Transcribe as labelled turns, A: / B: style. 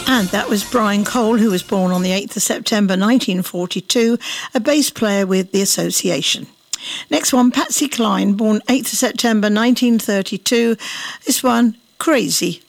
A: And that was Brian Cole, who was born on the 8th of September 1942, a bass player with The Association. Next one, Patsy Cline, born 8th of September 1932. This one, Crazy.